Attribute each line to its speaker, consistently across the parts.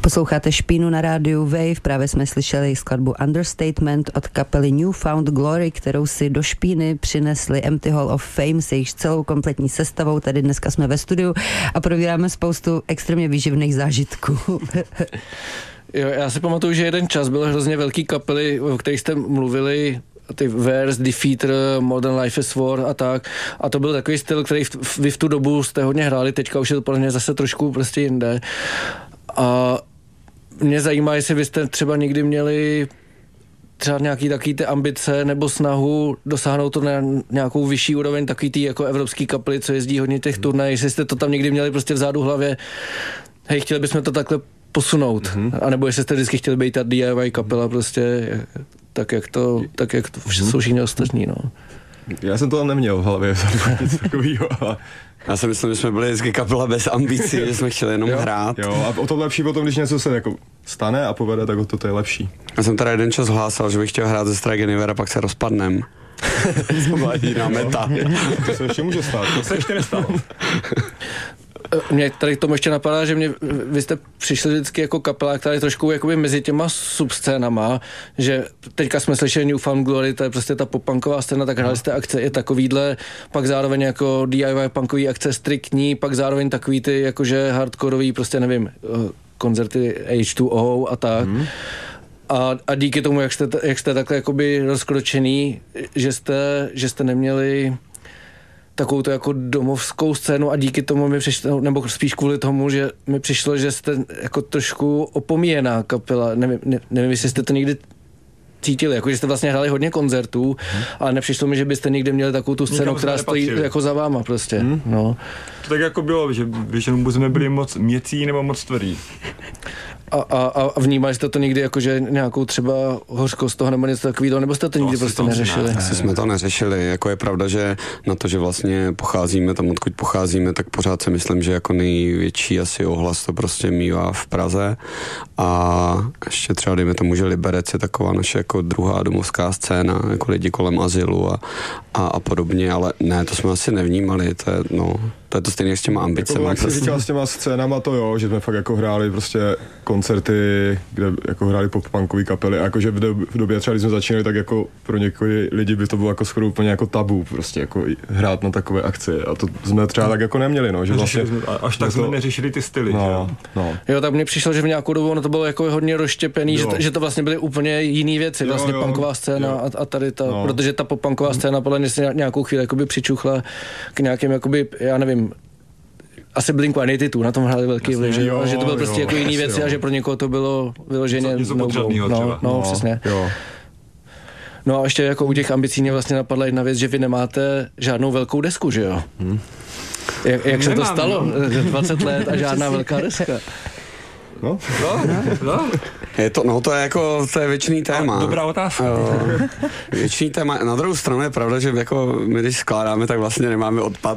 Speaker 1: Posloucháte Špínu na rádiu Wave, právě jsme slyšeli skladbu Understatement od kapely Newfound Glory, kterou si do Špíny přinesli Empty Hall of Fame se již celou kompletní sestavou. Tady dneska jsme ve studiu a probíráme spoustu extrémně výživných zážitků.
Speaker 2: Jo, já si pamatuju, že jeden čas byl hrozně velký kapely, o kterých jste mluvili, ty Verse, Defeater, Modern Life is War a tak. A to byl takový styl, který vy v tu dobu jste hodně hráli, teďka už je to podle mě zase trošku prostě jinde. A mě zajímá, jestli vy jste třeba někdy měli třeba nějaký takový ty ambice nebo snahu dosáhnout to na nějakou vyšší úroveň, takový ty jako evropský kapely, co jezdí hodně těch turnaj, jestli jste to tam někdy měli prostě vzadu v hlavě, hej, chtěli bychom to takhle posunout, anebo jestli jste vždycky chtěli být ta DIY kapela prostě tak jak to jsou všichni ostatní, no.
Speaker 3: Já jsem to tam neměl v hlavě, nic takovýho, ale...
Speaker 4: Já si myslím, že jsme byli vždycky kapela bez ambicí, že jsme chtěli jenom hrát.
Speaker 3: Jo, a o to lepší potom, když něco se jako stane a povede, tak o to je lepší.
Speaker 4: Já jsem teda jeden čas hlásal, že bych chtěl hrát ze Strike Anywhere a pak se rozpadnem. To byla jiná meta.
Speaker 3: To se ještě může stát.
Speaker 5: To se ještě nestalo.
Speaker 2: Mě tady k tomu ještě napadá, že vy jste přišli vždycky jako kapela, která je trošku jakoby mezi těma subscénama, že teďka jsme slyšeli Newfound Glory, to je prostě ta pop-punková scéna, tak hráli jste akce i takovýhle, pak zároveň jako DIY punkový akce striktní, pak zároveň takový ty jakože hardkorový, prostě nevím, koncerty H2O a tak. A díky tomu, jak jste takhle jakoby rozkročený, že jste neměli takovou to jako domovskou scénu a díky tomu mi přišlo, nebo spíš kvůli tomu, že mi přišlo, že jste jako trošku opomíjená kapela. Nevím, jestli jste to někdy cítili, jako že jste vlastně hráli hodně koncertů, ale nepřišlo mi, že byste někdy měli takovou tu scénu, která stojí jako za váma prostě. No.
Speaker 5: To tak jako bylo, že většinou buď jsme byli moc měcí nebo moc tvrdí.
Speaker 2: A vnímali jste to někdy jako, že nějakou třeba hořkost toho nebo něco takového, nebo jste to nikdy prostě neřešili?
Speaker 4: Asi jsme to neřešili, jako je pravda, že na to, že vlastně pocházíme tam, odkud pocházíme, tak pořád si myslím, že jako největší asi ohlas to prostě mívá v Praze a ještě třeba dejme tomu, že Liberec je taková naše jako druhá domovská scéna, jako lidi kolem azylu a podobně, ale ne, to jsme asi nevnímali, to je to stejně s těma ambicemi.
Speaker 3: Jako jak jsi říkal s těma scénama, to jo, že jsme fakt jako hráli prostě koncerty, kde jako hráli pop-punkové kapely a jakože v době třeba, když jsme začínali, tak jako pro několik lidí by to bylo jako skoro úplně jako tabu, prostě jako hrát na takové akci a to jsme třeba tak jako neměli, no, že vlastně...
Speaker 5: Až tak jsme neřešili ty styly,
Speaker 3: no.
Speaker 2: Jo, tak mně přišlo, že v nějakou dobu ono to bylo jako hodně rozštěpený, že to vlastně byly úplně jiný věci, vlastně punková scéna a tady ta, protože ta pop-punková scéna podle mě si nějakou chvíli jakoby přičuchla k nějakým jakoby, já nevím, asi Blink-182, na tom hráli velký vliv, že to bylo prostě jako jiný věci a že pro někoho to bylo vyloženě
Speaker 5: něco potřebného třeba.
Speaker 2: No, přesně.
Speaker 3: Jo.
Speaker 2: No a ještě jako u těch ambicí mě vlastně napadla jedna věc, že vy nemáte žádnou velkou desku, že jo? Jak se to stalo? 20 let a žádná velká deska.
Speaker 3: No.
Speaker 4: To je jako, to je věčný téma.
Speaker 5: Dobrá otázka.
Speaker 4: Věčný téma. Na druhou stranu je pravda, že jako my když skládáme, tak vlastně nemáme odpad.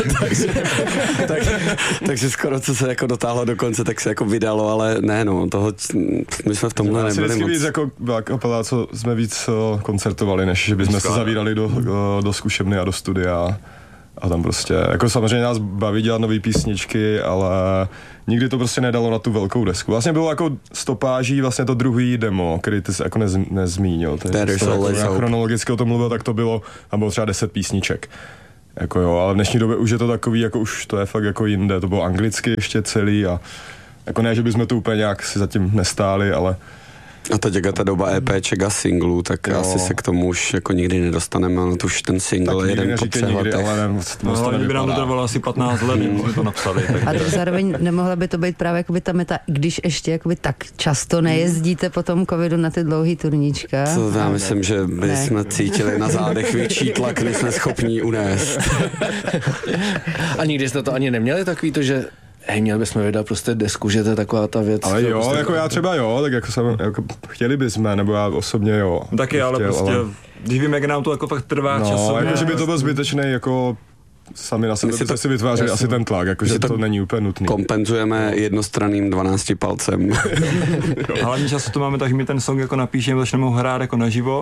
Speaker 4: takže skoro co se jako dotáhlo do konce, tak se jako vydalo, ale ne, my jsme v tomhle nebyli moc.
Speaker 3: Víc jako byla kapela, co jsme víc koncertovali, než že bychom se zavírali do zkušebny a do studia. A tam prostě, jako samozřejmě nás baví dělat nový písničky, ale nikdy to prostě nedalo na tu velkou desku. Vlastně bylo jako stopáží vlastně to druhý demo, který ty se jako nezmínil. Jako chronologicky o tom mluvil, tak to bylo, tam bylo třeba 10 písniček. Jako jo, ale v dnešní době už je to takový, jako už to je fakt jako jinde, to bylo anglicky ještě celý a jako ne, že bychom to úplně nějak si zatím nestáli, ale
Speaker 4: a teď jak ta doba EPček a singlů, tak asi se k tomu už jako nikdy nedostaneme, ale to už ten single jeden po 3 letech.
Speaker 5: Ale by nám to trvalo asi 15 let, když jsme to napsali.
Speaker 1: A zároveň nemohla by to být právě jakoby ta meta, když ještě jakoby tak často nejezdíte po tom covidu na ty dlouhý turníčka.
Speaker 4: Já myslím, že bychom cítili na zádech větší tlak, než jsme schopní unést.
Speaker 2: A nikdy jste to ani neměli takový to, že měli bychom vydat prostě desku, že to je taková ta věc.
Speaker 3: Ale jo,
Speaker 2: prostě
Speaker 3: jako já třeba jo, tak jako chtěli bychom, nebo já osobně jo.
Speaker 5: Taky, ale prostě, když víme, jak nám to jako fakt trvá časově.
Speaker 3: Jako, že by to byl zbytečný, jako sami na sebe si vytvářeli asi ten tlak, jakože to není úplně nutný.
Speaker 4: Kompenzujeme jednostranným 12 palcem.
Speaker 5: Hlavně často to máme tak, že my ten song jako napíšeme, začneme ho hrát jako naživo,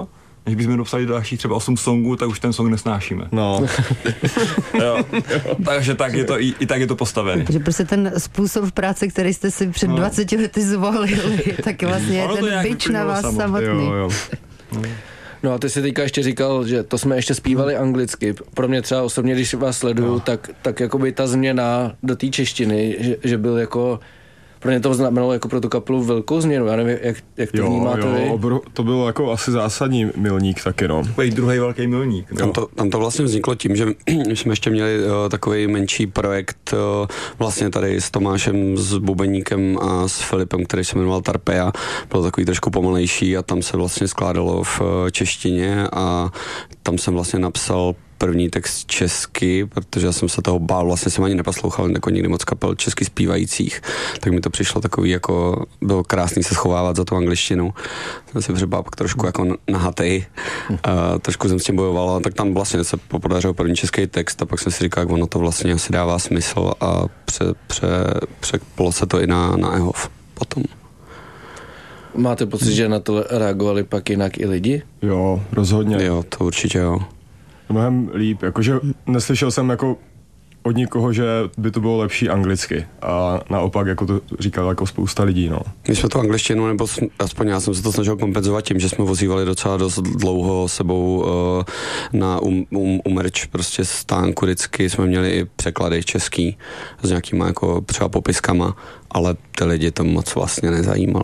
Speaker 5: Než bychom dopsali dalších třeba 8 songů, tak už ten song nesnášíme.
Speaker 3: No.
Speaker 5: Jo. Takže tak je to, i tak je to postavený.
Speaker 1: Že prostě ten způsob práce, který jste si před 20 lety zvolili, tak vlastně je ten bič na vás samotný.
Speaker 3: Jo.
Speaker 2: No a ty si teďka ještě říkal, že to jsme ještě zpívali anglicky. Pro mě třeba osobně, když vás sleduju, tak jakoby ta změna do té češtiny, že byl jako... Pro mě to znamenalo jako pro tu kapelu velkou změnu, já nevím, jak to vnímáte vy.
Speaker 3: To bylo jako asi zásadní milník taky, no.
Speaker 5: Takový druhý velký milník. No.
Speaker 4: Tam to vlastně vzniklo tím, že jsme ještě měli takový menší projekt vlastně tady s Tomášem, s bubeníkem a s Filipem, který se jmenoval Tarpeja. Byl takový trošku pomalejší a tam se vlastně skládalo v češtině a tam jsem vlastně napsal první text česky, protože já jsem se toho bál, vlastně jsem ani neposlouchal jako nikdy moc kapel česky zpívajících, tak mi to přišlo takový jako, bylo krásný se schovávat za tu angličtinu. Jsem si připadal pak trošku jako nahatej, trošku jsem s tím bojoval, tak tam vlastně se podařil první český text a pak jsem si říkal, jak ono to vlastně asi dává smysl a překpolo se to i na Ehov potom.
Speaker 2: Máte pocit, že na to reagovali pak jinak i lidi?
Speaker 3: Jo, rozhodně.
Speaker 4: Jo, to určitě jo.
Speaker 3: Mnohem líp, jakože neslyšel jsem jako od nikoho, že by to bylo lepší anglicky a naopak jako to říkal jako spousta lidí, no.
Speaker 4: My jsme to angličtinu, nebo aspoň já jsem se to snažil kompenzovat tím, že jsme vozívali docela dost dlouho sebou na merch prostě stánku vždycky jsme měli i překlady český s nějakýma jako třeba popiskama, ale ty lidi to moc vlastně nezajímalo.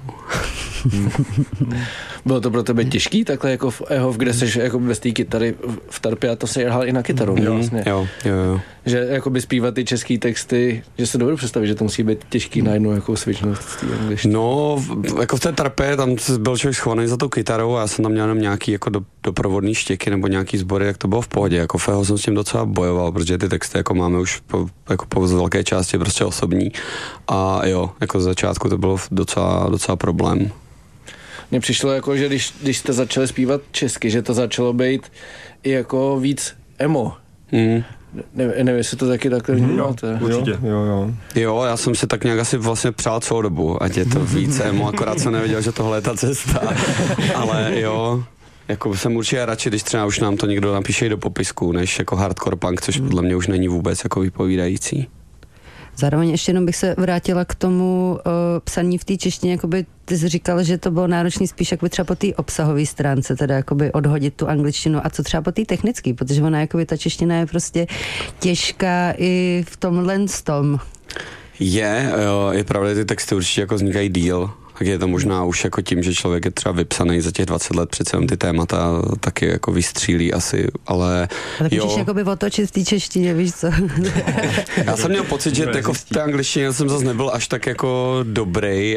Speaker 2: Bylo to pro tebe těžký, takhle jako v Ehov, kde jsi jako bez té kytary v Tarpě a to se hrál i na kytaru, vlastně.
Speaker 4: Jo.
Speaker 2: Že jakoby zpívat ty český texty, že se dovedu představit, že to musí být těžký najednou jako switchnout z té angličtiny.
Speaker 4: No, jako v té Tarpě, tam byl člověk schovaný za tou kytarou a já jsem tam měl jenom nějaký jako doprovodný štěky nebo nějaký sbory, jak to bylo v pohodě. Jako v Ehov jsem s tím docela bojoval, protože ty texty jako máme už po velké části prostě osobní. A jo, jako z začátku to bylo docela problém.
Speaker 2: Mně přišlo jako, že když jste začali zpívat česky, že to začalo být i jako víc emo. Nevím, jestli to taky takhle vnímáte.
Speaker 5: Určitě.
Speaker 4: Jo, já jsem si tak nějak asi vlastně přál celou dobu, ať je to víc emo, akorát jsem nevěděl, že tohle je ta cesta. Ale jo, jako jsem určitě radši, když třeba už nám to někdo napíše do popisku, než jako hardcore punk, což podle mě už není vůbec jako vypovídající.
Speaker 1: Zároveň ještě jenom bych se vrátila k tomu psaní v té češtině, jakoby ty jsi říkal, že to bylo náročný spíš jakoby třeba po té obsahové stránce, teda jakoby odhodit tu angličtinu a co třeba po té technické, protože ona jakoby ta čeština je prostě těžká i v tomhle tom. Je
Speaker 4: pravda, ty texty určitě jako vznikají díl. Tak je to možná už jako tím, že člověk je třeba vypsaný za těch 20 let, přece ty témata taky jako vystřílí asi, ale
Speaker 1: a tak můžeš jakoby otočit v té češtině, víš co?
Speaker 4: Já jsem měl pocit, že jako v té angličtině jsem zase nebyl až tak jako dobrý,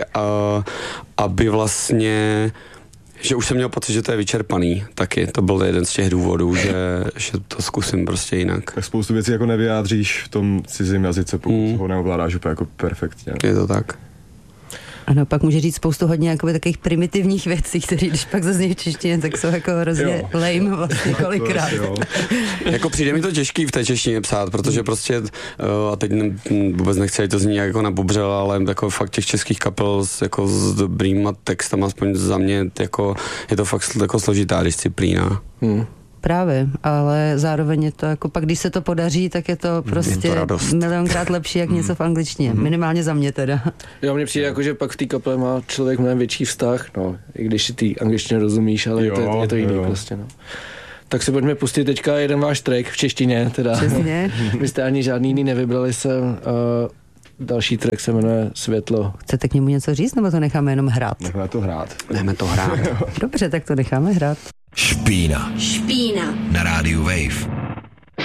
Speaker 4: aby vlastně, že už jsem měl pocit, že to je vyčerpaný taky. To byl jeden z těch důvodů, že to zkusím prostě jinak.
Speaker 3: Tak spoustu věcí jako nevyjádříš v tom cizím jazyce, pokud ho neovládáš úplně jako perfektně.
Speaker 4: Je to tak.
Speaker 1: Ano, pak může říct spoustu hodně jakoby takových primitivních věcí, které když pak zazní v češtině, tak jsou jako hrozně lame vlastně kolikrát.
Speaker 4: Jako přijde mi to těžký v té češtině psát, protože prostě, a teď vůbec nechci, to zní jako nabubřel, ale jako fakt těch českých kapel jako s dobrýma textama, aspoň za mě, jako je to fakt jako složitá disciplína.
Speaker 1: Právě, ale zároveň je to jako pak, když se to podaří, tak je to prostě milionkrát lepší, jak něco v angličtině. Minimálně za mě teda. Jo,
Speaker 2: mně přijde jako, že pak v té kaple má člověk mnohem větší vztah, no, i když si ty angličtině rozumíš, ale je to jiný prostě, no. Tak si pojďme pustit teďka jeden váš track v češtině, teda.
Speaker 1: Přesně.
Speaker 2: Vy jste ani žádný jiný nevybrali jsem. Další track se jmenuje Světlo.
Speaker 1: Chcete k němu něco říct, nebo to necháme jenom hrát?
Speaker 3: Necháme to hrát.
Speaker 4: Jdeme to hrát.
Speaker 1: Dobře, tak to necháme hrát.
Speaker 6: Špína na rádiu Wave.